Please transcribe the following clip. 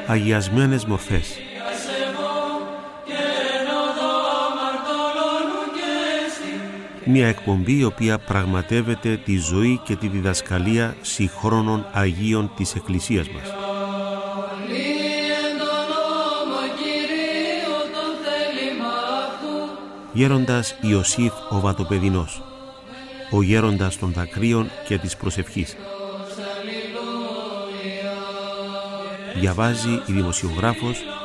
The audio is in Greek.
Αγιασμένες μορφές. Μια εκπομπή η οποία πραγματεύεται τη ζωή και τη διδασκαλία συγχρόνων Αγίων της Εκκλησίας μας. Γέροντας Ιωσήφ ο Βατοπεδινός, ο γέροντας των δακρύων και της προσευχής. Διαβάζει η δημοσιογράφος